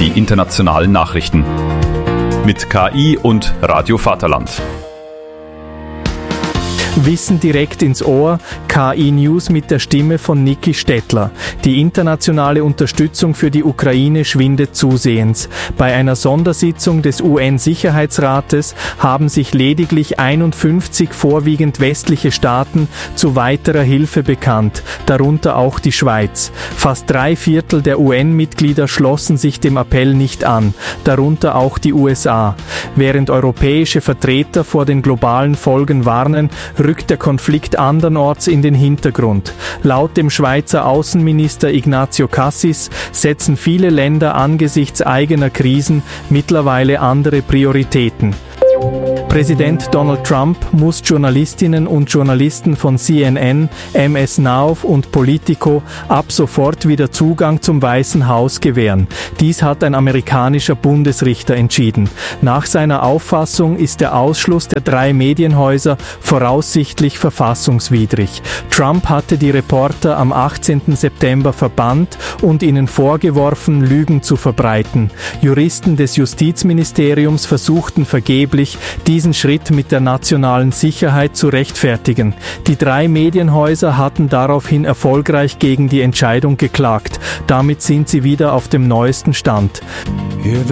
die internationalen Nachrichten. Mit KI und Radio Vaterland. Wissen direkt ins Ohr, KI News mit der Stimme von Niki Stettler. Die internationale Unterstützung für die Ukraine schwindet zusehends. Bei einer Sondersitzung des UN-Sicherheitsrates haben sich lediglich 51 vorwiegend westliche Staaten zu weiterer Hilfe bekannt, darunter auch die Schweiz. Fast 3/4 der UN-Mitglieder schlossen sich dem Appell nicht an, darunter auch die USA. Während europäische Vertreter vor den globalen Folgen warnen, rückt der Konflikt andernorts in den Hintergrund. Laut dem Schweizer Außenminister Ignazio Cassis setzen viele Länder angesichts eigener Krisen mittlerweile andere Prioritäten. Präsident Donald Trump muss Journalistinnen und Journalisten von CNN, MS Now und Politico ab sofort wieder Zugang zum Weißen Haus gewähren. Dies hat ein amerikanischer Bundesrichter entschieden. Nach seiner Auffassung ist der Ausschluss der 3 Medienhäuser voraussichtlich verfassungswidrig. Trump hatte die Reporter am 18. September verbannt und ihnen vorgeworfen, Lügen zu verbreiten. Juristen des Justizministeriums versuchten vergeblich, diesen Schritt mit der nationalen Sicherheit zu rechtfertigen. Die 3 Medienhäuser hatten daraufhin erfolgreich gegen die Entscheidung geklagt. Damit sind sie wieder auf dem neuesten Stand.